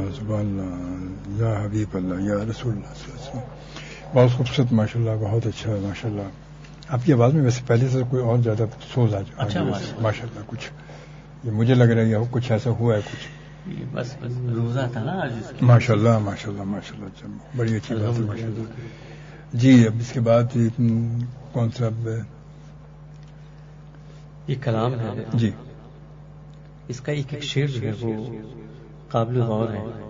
सुभान अल्लाह, या हबीब अल्लाह, या रसूल अल्लाह सल्लल्लाहु अलैहि वसल्लम। बहुत खूबसूरत माशाल्लाह, बहुत अच्छा है माशाल्लाह। आपकी आवाज़ में वैसे पहले से कोई और ज़्यादा सोच आ अच्छा माशाल्लाह। कुछ ये मुझे लग रहा है कुछ ऐसा हुआ है कुछ, बस रोज़ा था ना आज इसके। माशाल्लाह माशाल्लाह माशाल्लाह, बड़ी अच्छी बात है माशाल्लाह जी। अब इसके बाद कौन सा ये कलाम है जी, इसका एक शेर जो है वो काबिल गौर है।